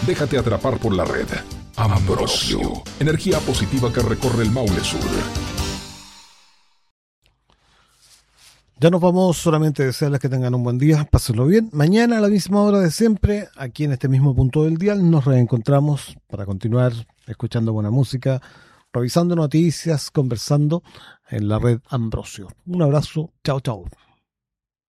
Déjate atrapar por la red. Ambrosio, energía positiva que recorre el Maule Sur. Ya nos vamos, solamente desearles que tengan un buen día, pásenlo bien. Mañana a la misma hora de siempre, aquí en este mismo punto del dial, nos reencontramos para continuar escuchando buena música, revisando noticias, conversando en la red Ambrosio. Un abrazo, chao, chao.